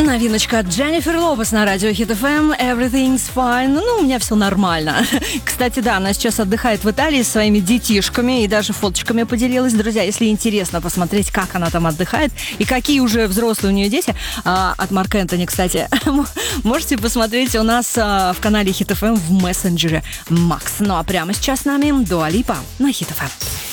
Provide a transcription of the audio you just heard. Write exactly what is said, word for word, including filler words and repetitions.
Новиночка от Дженнифер Лопес на радио Hit эф эм. Everything's fine. Ну, у меня все нормально. Кстати, да, она сейчас отдыхает в Италии со своими детишками и даже фоточками поделилась. Друзья, если интересно посмотреть, как она там отдыхает и какие уже взрослые у нее дети, а, от Марк Энтони, кстати, можете посмотреть у нас а, в канале Hit эф эм в мессенджере Макс. Ну а прямо сейчас с нами Дуа Липа на Hit эф эм.